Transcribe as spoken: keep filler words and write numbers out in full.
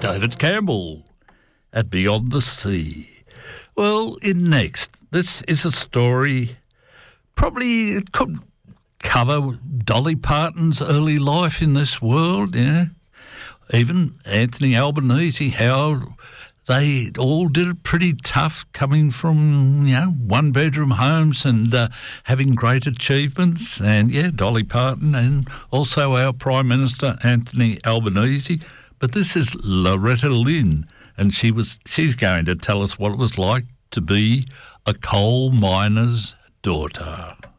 David Campbell at Beyond the Sea. Well, in next, this is a story, probably it could cover Dolly Parton's early life in this world, yeah. Even Anthony Albanese, how they all did it pretty tough, coming from, you know, one-bedroom homes and uh, having great achievements. And, yeah, Dolly Parton and also our Prime Minister, Anthony Albanese. But this is Loretta Lynn, and she was she's going to tell us what it was like to be a coal miner's daughter.